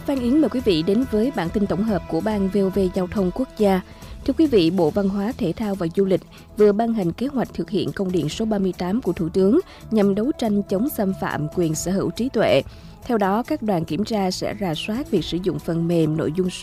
Phan Yến mời quý vị đến với bản tin tổng hợp của Ban VOV Giao thông Quốc gia. Thưa quý vị, Bộ Văn hóa, Thể thao và Du lịch vừa ban hành kế hoạch thực hiện công điện số 38 của Thủ tướng nhằm đấu tranh chống xâm phạm quyền sở hữu trí tuệ. Theo đó, các đoàn kiểm tra sẽ rà soát việc sử dụng phần mềm nội dung số